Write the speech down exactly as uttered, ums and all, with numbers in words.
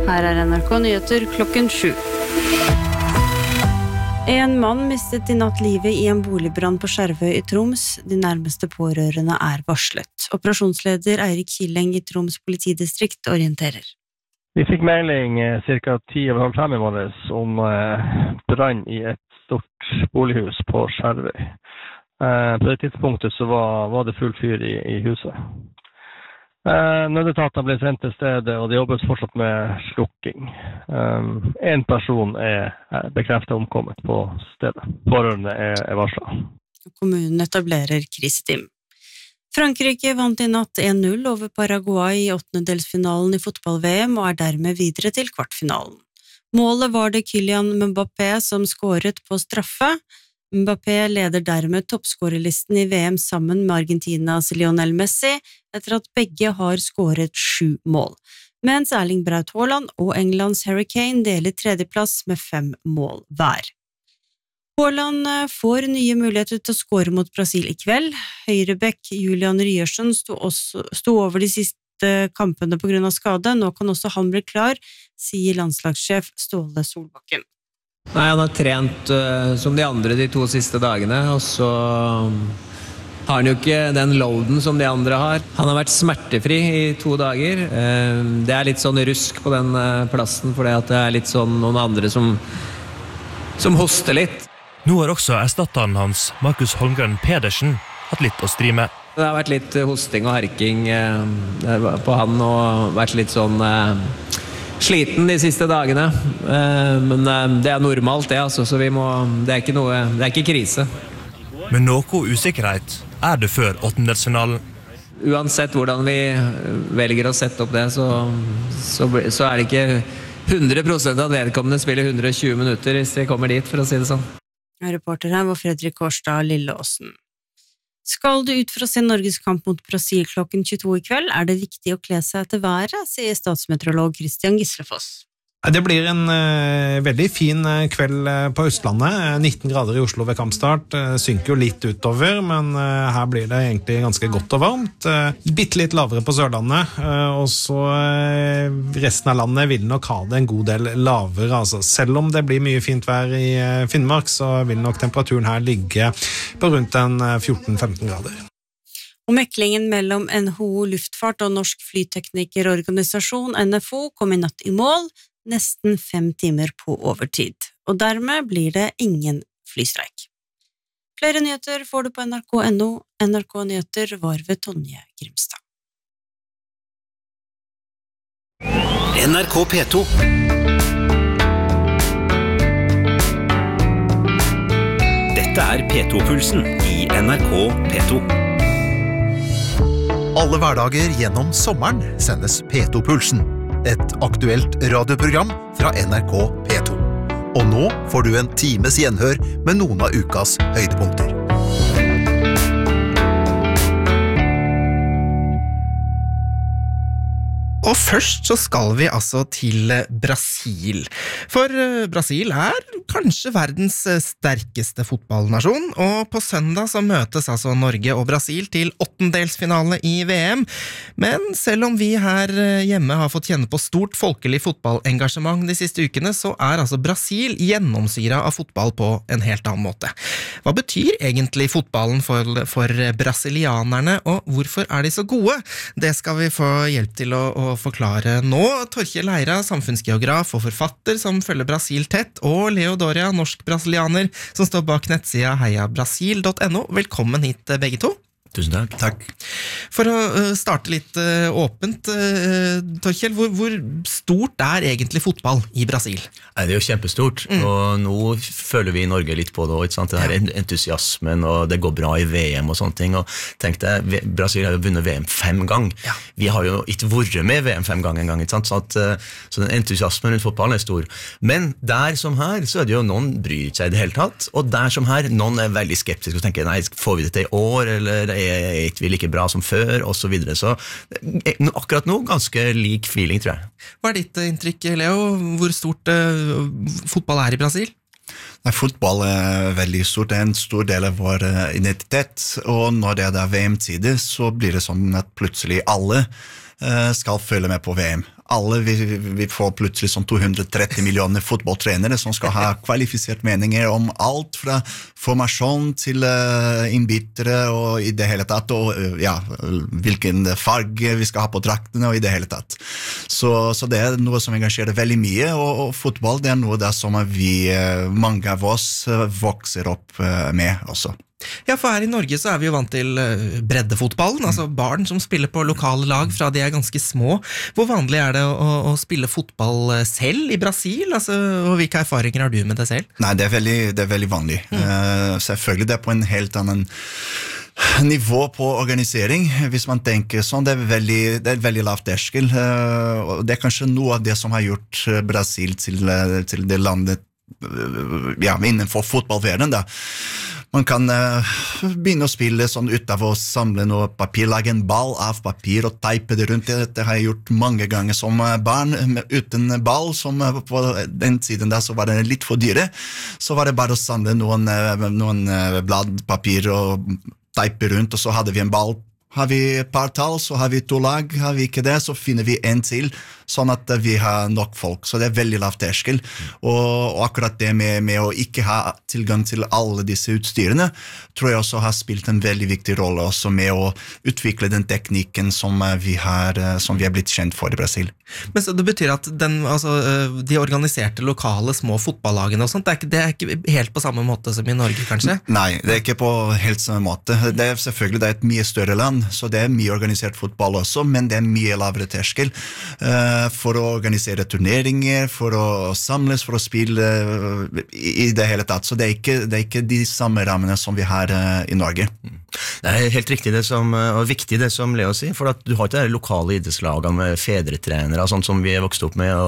Her er N R K Nyheter klokken sju. En mann mistet i natt livet i en boligbrann på Skjervøy i Troms. De nærmeste pårørende er varslet. Operasjonsleder Eirik Kileng i Troms politidistrikt orienterer. Vi fikk melding cirka ti over halv fem i morges om brann i et stort bolighus på Skjervøy. På det tidspunktet så var, var det full fyr i, i huset. Nødetatene ble sendt til stedet, og det jobbes fortsatt med slukking. En person er bekreftet omkommet på stedet. Pårørende er, er varslet. Kommunen etablerer kriseteam. Frankrike vant i natt en null over Paraguay i åttendedelsfinalen i fotball-V M og er dermed videre til kvartfinalen. Målet var det Kylian Mbappé som skåret på straffe. Mbappé leder dermed toppskårerlisten i V M sammen med Argentinas Lionel Messi, etter at begge har skåret sju mål, mens Erling Braut Haaland og Englands Harry Kane deler tredjeplass med fem mål hver. Haaland får nye muligheter til å skåre mot Brasil i kveld. Høyrebekk Julian Ryerson sto, også, sto over de siste kampene på grunn av skade. Nå kan også han bli klar, sier landslagssjef Ståle Solbakken. Nei, han har trent uh, som de andre de to siste dagene, og så har han jo ikke den loaden som de andre har. Han har vært smertefri i to dager. Uh, det er litt sånn rusk på den uh, plassen, for det er litt sånn noen andre som, som hoster litt. Nå har også erstatteren hans, Markus Holmgren Pedersen, hatt litt å stri med. Det har vært litt hosting og harking uh, på han, og vært litt sånn... Uh, sliten de siste dagene, men det er normalt det, altså, så vi må, det er ikke noe, det er ikke krise. Men noe usikkerhet er det før åttendedelsfinalen. Uansett hvordan vi velger å sette opp det, så, så, så er det ikke hundre prosent at vedkommende spiller hundre og tjue minutter hvis de kommer dit, for å si det sånn. Reporter her var Fredrik Årstad Lilleåsen. Skal du ut for å se Norges kamp mot Brasil klokken tjueto i kveld, er det viktig å kle seg etter været, sier statsmeteorolog Christian Gislefoss. Det blir en uh, veldig fin uh, kveld uh, på Østlandet. nitten grader i Oslo ved kampstart. Uh, synker jo litt utover, men uh, her blir det egentlig ganske godt og varmt. Uh, bitte litt lavere på Sørlandet, uh, og så uh, resten av landet vil nok ha det en god del lavere. Altså. Selv om det blir mye fint vær i uh, Finnmark, så vil nok temperaturen her ligge på rundt en uh, fjorten til femten grader. Og meklingen mellom N H O Luftfart og Norsk Flyteknikerorganisasjon N F O kom i natt i mål, nesten fem timer på overtid, og dermed blir det ingen flystreik. Flere nyheter får du på N R K punktum N O. N R K Nyheter var ved Tonje Grimstad. N R K P to. Dette er P to-pulsen i N R K P to. Alle hverdager gjennom sommeren sendes P to-pulsen. Et aktuelt radioprogram fra N R K P to. Og nå får du en times gjenhør med noen av ukas høydepunkter. Og først så skal vi altså til Brasil. For Brasil er kanskje verdens sterkeste fotballnasjon, og på søndag så møtes altså Norge og Brasil til åttendedelsfinale i V M. Men selv om vi her hjemme har fått kjenne på stort folkelig fotballengasjement de siste ukene, så er altså Brasil gjennomsyret av fotball på en helt annen måte. Hva betyr egentlig fotballen for, for brasilianerne, og hvorfor er de så gode? Det skal vi få hjelp til å, å forklare nå. Torkjell Leira, samfunnsgeograf og forfatter som følger Brasil tett, og Leo Doria, norsk-brasilianer, som står bak nettsida heia brasil punktum N O. Velkommen hit begge to. Tusen takk. Takk. For å uh, starte litt uh, åpent, uh, Torkjell, hvor, hvor stort er egentlig fotball i Brasil? Det er jo kjempestort, mm. og nå føler vi i Norge litt på det, ikke sant? Det her ja. entusiasmen, og det går bra i V M og sånne ting, og tenk deg, Brasil har jo vunnet V M fem gang. Ja. Vi har jo ikke vært med i V M fem gang en gang, ikke sant? Så, at, uh, så den entusiasmen rundt fotballen er stor. Men der som her, så er det jo noen bryr seg i det hele tatt, og der som her, noen er veldig skeptiske og tenker, nei, får vi det til i år, eller er ikke vi like bra som før, og så videre. Så akkurat nå, ganske lik feeling, tror jeg. Hva er ditt inntrykk, Leo? Hvor stort uh, fotball er i Brasil? Nei, fotball er veldig stort. Det er en stor del av vår identitet, og når det er V M-tider, så blir det sånn at plutselig alle uh, skal følge med på V M. alle vi, vi får plutselig sånn to hundre tretti millioner fotballtrenere som skal ha kvalifisert meninger om alt fra formasjon til uh, innbyttere og i det hele tatt, og uh, ja, hvilken farge vi skal ha på draktene og i det hele tatt. Så, så det er noe som engasjerer veldig mye, og, og fotball det er noe der som vi, uh, mange av oss uh, vokser opp uh, med også. Ja, for her i Norge så er vi jo vant til breddefotballen, altså barn som spiller på lokale lag fra de er ganske små. Hvor vanlig er det å, å spille fotball selv i Brasil? Altså, og hvilke erfaringer har du med det selv? Nei, det er veldig, det er veldig vanlig. Mm. Uh, selvfølgelig det er på en helt annen nivå på organisering, hvis man tenker sånn, det er veldig, det er veldig lavt terskel. Uh, og det er kanskje noe av det som har gjort Brasil til, til det landet uh, ja, innenfor fotballverdenen da. Man kan uh, begynne å spille sånn ut av å samle noe papir, lage en ball av papir og teipe det rundt. Dette har jeg gjort mange ganger som barn, uten ball, som uh, på den siden der så var det litt for dyre. Så var det bare å samle noen, uh, noen uh, blad papir og teipe rundt, og så hadde vi en ball. Har vi et par tall, så har vi to lag. Har vi ikke det, så finner vi en til, sånn at vi har nok folk. Så det er veldig lavt terskel. Og, og akkurat det med, med å ikke ha tilgang til alle disse utstyrene, tror jeg også har spilt en veldig viktig rolle også med å utvikle den teknikken som vi har, som vi har blitt kjent for i Brasil. Men så det betyr at den, altså, de organiserte lokale små fotballagene og sånt, det er, ikke, det er ikke helt på samme måte som i Norge, kanskje? Nei, det er ikke på helt samme måte. Det er selvfølgelig det er et mye større land, så det er mye organisert fotball også, men det er mye lavere terskel uh, for å organisere turneringer, for å samles, for å spille uh, i, i det hele tatt. Så det er ikke, det er ikke de samme rammene som vi har uh, i Norge. Det er helt riktig det som, og viktig det som Leo sier, for at du har ikke de lokale idrettslagene med fedretrenere, sånt som vi er vokst opp med,